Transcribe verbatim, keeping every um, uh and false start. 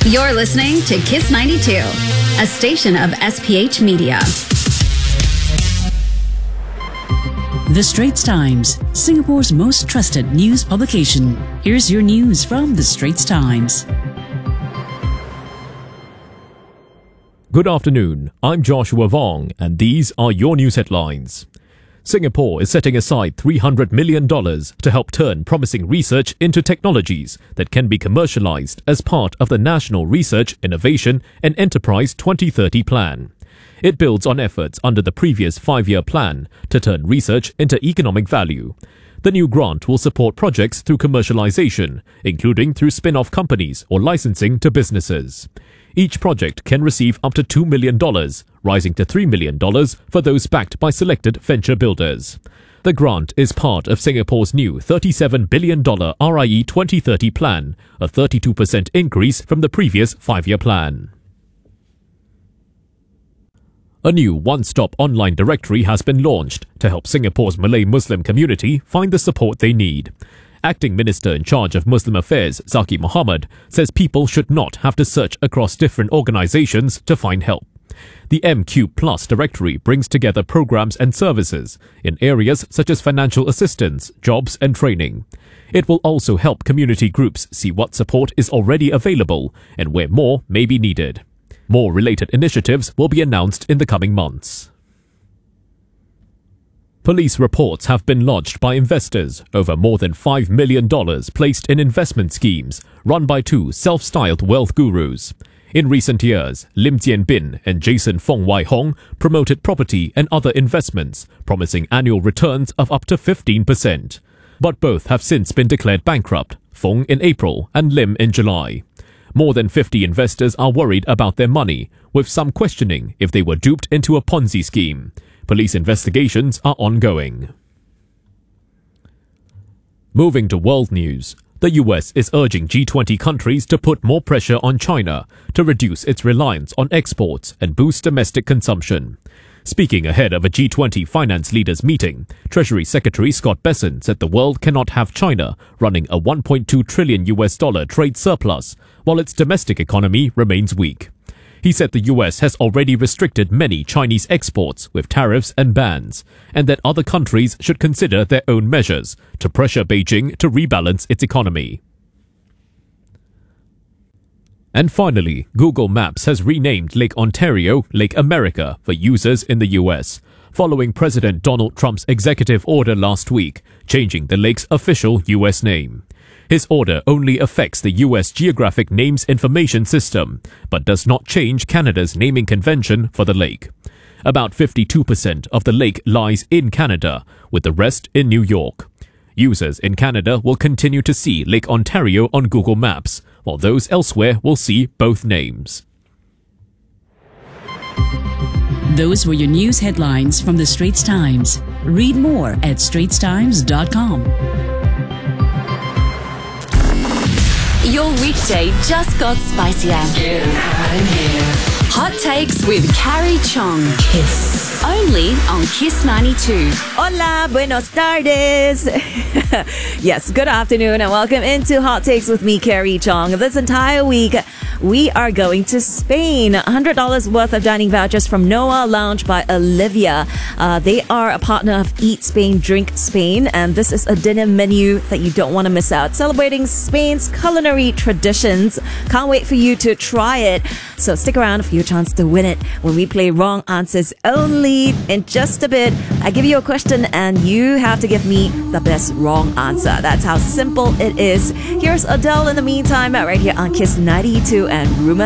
You're listening to Kiss ninety-two, a station of S P H Media. The Straits Times, Singapore's most trusted news publication. Here's your news from The Straits Times. Good afternoon, I'm Joshua Vong, and these are your news headlines. Singapore is setting aside three hundred million dollars to help turn promising research into technologies that can be commercialized as part of the National Research, Innovation and Enterprise twenty thirty plan. It builds on efforts under the previous five-year plan to turn research into economic value. The new grant will support projects through commercialization, including through spin-off companies or licensing to businesses. Each project can receive up to two million dollars, rising to three million dollars for those backed by selected venture builders. The grant is part of Singapore's new thirty-seven billion dollars R I E twenty thirty plan, a thirty-two percent increase from the previous five-year plan. A new one-stop online directory has been launched to help Singapore's Malay Muslim community find the support they need. Acting Minister in charge of Muslim Affairs, Zaki Mohamad, says people should not have to search across different organizations to find help. The M Q Plus directory brings together programs and services in areas such as financial assistance, jobs and training. It will also help community groups see what support is already available and where more may be needed. More related initiatives will be announced in the coming months. Police reports have been lodged by investors over more than five million dollars placed in investment schemes run by two self-styled wealth gurus. In recent years, Lim Jian Bin and Jason Fong Wai Hong promoted property and other investments, promising annual returns of up to fifteen percent. But both have since been declared bankrupt, Fong in April and Lim in July. More than fifty investors are worried about their money, with some questioning if they were duped into a Ponzi scheme. Police investigations are ongoing. Moving to world news, the U S is urging G twenty countries to put more pressure on China to reduce its reliance on exports and boost domestic consumption. Speaking ahead of a G twenty finance leaders meeting, Treasury Secretary Scott Bessent said the world cannot have China running a one point two trillion U S dollar trade surplus while its domestic economy remains weak. He said the U S has already restricted many Chinese exports with tariffs and bans, and that other countries should consider their own measures to pressure Beijing to rebalance its economy. And finally, Google Maps has renamed Lake Ontario Lake America for users in the U S, following President Donald Trump's executive order last week, changing the lake's official U S name. His order only affects the U S Geographic Names Information System, but does not change Canada's naming convention for the lake. About fifty-two percent of the lake lies in Canada, with the rest in New York. Users in Canada will continue to see Lake Ontario on Google Maps, while those elsewhere will see both names. Those were your news headlines from The Straits Times. Read more at straits times dot com. Your weekday just got spicier. Hot Takes with Carrie Chong. Kiss. Only on Kiss ninety-two. Hola, buenos tardes. Yes, good afternoon and welcome into Hot Takes with me, Carrie Chong. This entire week, we are going to Spain. one hundred dollars worth of dining vouchers from Noah Lounge by Olivia. Uh, they are a partner of Eat Spain, Drink Spain, and this is a dinner menu that you don't want to miss out. Celebrating Spain's culinary traditions. Can't wait for you to try it. So stick around for your chance to win it when we play Wrong Answers Only. In just a bit, I give you a question and you have to give me the best wrong answer. That's how simple it is. Here's Adele in the meantime, right here on Kiss ninety-two and Rumor